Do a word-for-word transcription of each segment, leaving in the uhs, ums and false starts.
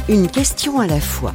Une question à la fois.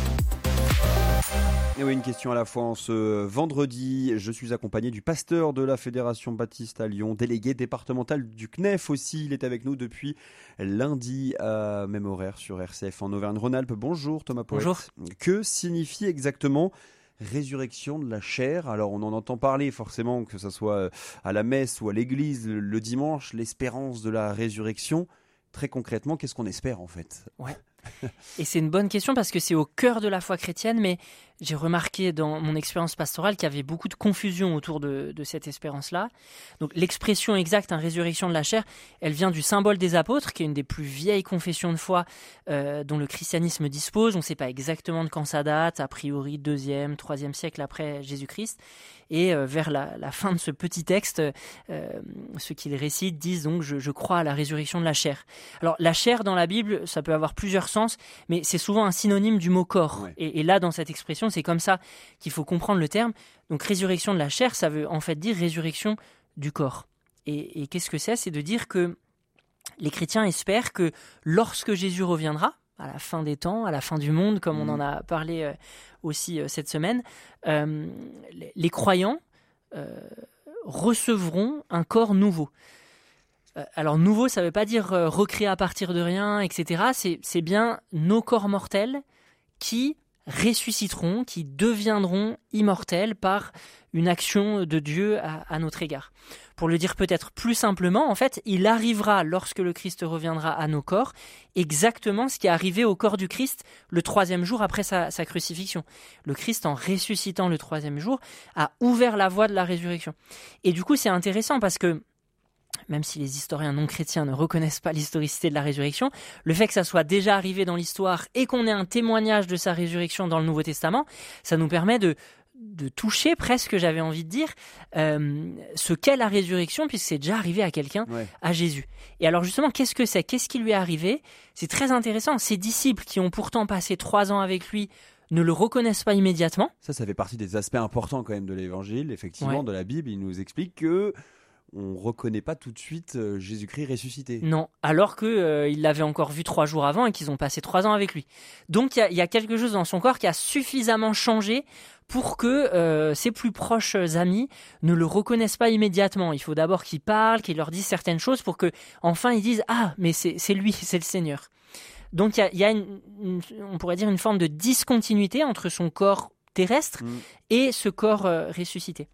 Et oui, une question à la fois. En ce vendredi, je suis accompagné du pasteur de la Fédération Baptiste à Lyon, délégué départemental du C N E F aussi. Il est avec nous depuis lundi à même horaire sur R C F en Auvergne-Rhône-Alpes. Bonjour Thomas Poët. Bonjour. Que signifie exactement résurrection de la chair? Alors on en entend parler forcément, que ce soit à la messe ou à l'église le dimanche, l'espérance de la résurrection. Très concrètement, qu'est-ce qu'on espère en fait? Ouais. Et c'est une bonne question parce que c'est au cœur de la foi chrétienne, mais j'ai remarqué dans mon expérience pastorale qu'il y avait beaucoup de confusion autour de, de cette espérance-là. Donc l'expression exacte, hein, résurrection de la chair, elle vient du symbole des apôtres, qui est une des plus vieilles confessions de foi euh, dont le christianisme dispose. On ne sait pas exactement de quand ça date, a priori deuxième, troisième siècle après Jésus-Christ. Et euh, vers la, la fin de ce petit texte, euh, ceux qui le récitent disent donc je, « je crois à la résurrection de la chair ». Alors la chair dans la Bible, ça peut avoir plusieurs sens, mais c'est souvent un synonyme du mot corps. Ouais. Et, et là, dans cette expression, c'est comme ça qu'il faut comprendre le terme. Donc résurrection de la chair, ça veut en fait dire résurrection du corps. Et, et qu'est-ce que c'est? C'est de dire que les chrétiens espèrent que lorsque Jésus reviendra, à la fin des temps, à la fin du monde, comme on en a parlé euh, aussi euh, cette semaine, euh, les croyants euh, recevront un corps nouveau. Euh, alors nouveau, ça ne veut pas dire euh, recréé à partir de rien, et cetera. C'est, c'est bien nos corps mortels qui ressusciteront, qui deviendront immortels par une action de Dieu à, à notre égard. Pour le dire peut-être plus simplement, en fait, il arrivera, lorsque le Christ reviendra à nos corps, exactement ce qui est arrivé au corps du Christ le troisième jour après sa, sa crucifixion. Le Christ, en ressuscitant le troisième jour, a ouvert la voie de la résurrection. Et du coup, c'est intéressant parce que, même si les historiens non chrétiens ne reconnaissent pas l'historicité de la résurrection, le fait que ça soit déjà arrivé dans l'histoire et qu'on ait un témoignage de sa résurrection dans le Nouveau Testament, ça nous permet de, de toucher presque, j'avais envie de dire, euh, ce qu'est la résurrection, puisque c'est déjà arrivé à quelqu'un, ouais. à Jésus. Et alors justement, qu'est-ce que c'est? Qu'est-ce qui lui est arrivé? C'est très intéressant. Ses disciples qui ont pourtant passé trois ans avec lui ne le reconnaissent pas immédiatement. Ça, ça fait partie des aspects importants quand même de l'Évangile, effectivement, ouais. de la Bible. Il nous explique que on ne reconnaît pas tout de suite euh, Jésus-Christ ressuscité. Non, alors qu'ils euh, l'avaient encore vu trois jours avant et qu'ils ont passé trois ans avec lui. Donc il y, y a quelque chose dans son corps qui a suffisamment changé pour que euh, ses plus proches amis ne le reconnaissent pas immédiatement. Il faut d'abord qu'il parle, qu'il leur dise certaines choses pour que enfin ils disent « Ah, mais c'est, c'est lui, c'est le Seigneur ». Donc il y a, y a une, une, on pourrait dire une forme de discontinuité entre son corps terrestre mmh. et ce corps euh, ressuscité.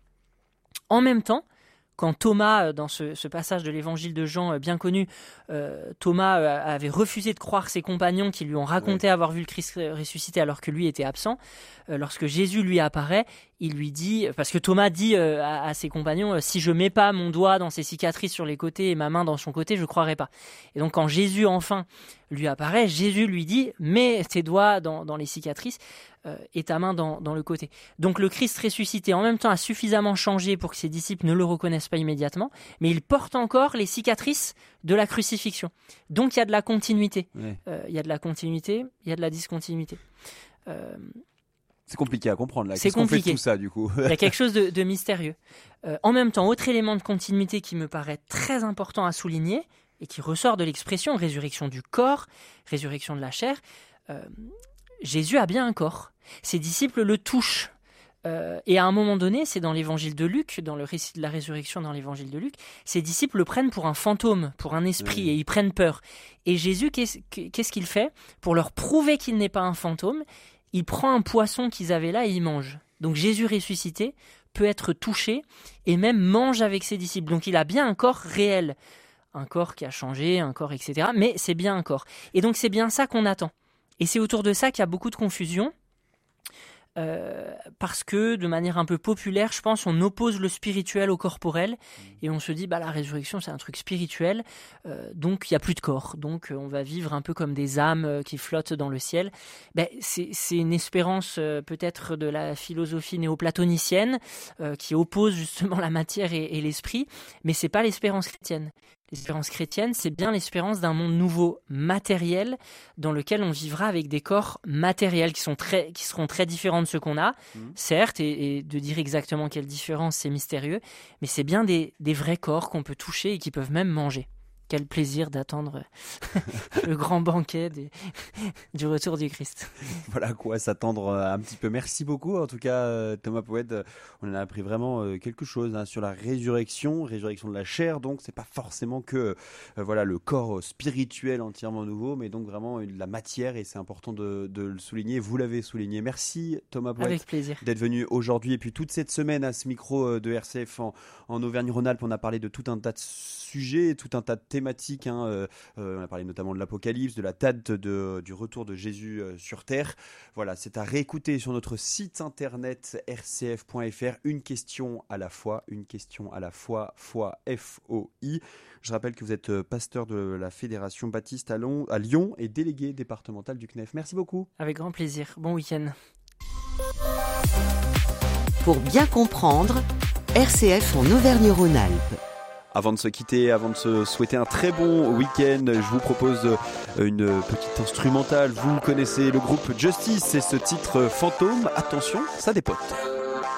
En même temps, quand Thomas, dans ce, ce passage de l'évangile de Jean bien connu, euh, Thomas avait refusé de croire ses compagnons qui lui ont raconté ouais. avoir vu le Christ ressuscité alors que lui était absent, euh, lorsque Jésus lui apparaît, il lui dit, parce que Thomas dit euh, à, à ses compagnons, euh, si je mets pas mon doigt dans ses cicatrices sur les côtés et ma main dans son côté, je croirai pas. Et donc quand Jésus enfin lui apparaît, Jésus lui dit, mets tes doigts dans, dans les cicatrices euh, et ta main dans, dans le côté. Donc le Christ ressuscité en même temps a suffisamment changé pour que ses disciples ne le reconnaissent pas immédiatement, mais il porte encore les cicatrices de la crucifixion. Donc il y a de la continuité. Ouais. Euh, il y a de la continuité, il y a de la discontinuité. Euh, C'est compliqué à comprendre là. C'est Qu'est-ce compliqué. qu'on fait de tout ça du coup? Il y a quelque chose de, de mystérieux. Euh, en même temps, autre élément de continuité qui me paraît très important à souligner et qui ressort de l'expression résurrection du corps, résurrection de la chair, euh, Jésus a bien un corps. Ses disciples le touchent. Euh, et à un moment donné, c'est dans l'évangile de Luc, dans le récit de la résurrection dans l'évangile de Luc, ses disciples le prennent pour un fantôme, pour un esprit, oui. et ils prennent peur. Et Jésus, qu'est-ce, qu'est-ce qu'il fait? Pour leur prouver qu'il n'est pas un fantôme, il prend un poisson qu'ils avaient là et il mange. Donc Jésus ressuscité peut être touché et même mange avec ses disciples. Donc il a bien un corps réel, un corps qui a changé, un corps et cetera. Mais c'est bien un corps. Et donc c'est bien ça qu'on attend. Et c'est autour de ça qu'il y a beaucoup de confusion. Euh, parce que de manière un peu populaire, je pense, on oppose le spirituel au corporel et on se dit bah la résurrection c'est un truc spirituel, euh, donc il y a plus de corps, donc euh, on va vivre un peu comme des âmes euh, qui flottent dans le ciel. Ben, c'est, c'est une espérance euh, peut-être de la philosophie néoplatonicienne euh, qui oppose justement la matière et, et l'esprit, mais c'est pas l'espérance chrétienne. L'espérance chrétienne, c'est bien l'espérance d'un monde nouveau matériel dans lequel on vivra avec des corps matériels qui, sont très, qui seront très différents de ceux qu'on a, mmh. certes, et, et de dire exactement quelle différence, c'est mystérieux, mais c'est bien des, des vrais corps qu'on peut toucher et qui peuvent même manger. quel plaisir d'attendre le grand banquet du, du retour du Christ. Voilà à quoi s'attendre un petit peu. Merci beaucoup en tout cas Thomas Poète, on en a appris vraiment quelque chose hein, sur la résurrection, résurrection de la chair, donc c'est pas forcément que euh, voilà, le corps spirituel entièrement nouveau, mais donc vraiment de la matière, et c'est important de, de le souligner, vous l'avez souligné. Merci Thomas Poète. Avec plaisir. D'être venu aujourd'hui et puis toute cette semaine à ce micro de R C F en, en Auvergne-Rhône-Alpes. On a parlé de tout un tas de sujets, tout un tas de thématiques hein. euh, euh, on a parlé notamment de l'Apocalypse, de la date de, du retour de Jésus euh, sur terre. Voilà, c'est à réécouter sur notre site internet r c f point f r. Une question à la fois, une question à la fois, foi F O I. Je rappelle que vous êtes pasteur de la Fédération Baptiste à Lyon, à Lyon et délégué départemental du C N E F. Merci beaucoup. Avec grand plaisir. Bon week-end. Pour bien comprendre, R C F en Auvergne-Rhône-Alpes. Avant de se quitter, avant de se souhaiter un très bon week-end, je vous propose une petite instrumentale. Vous connaissez le groupe Justice et ce titre Fantôme. Attention, ça dépote.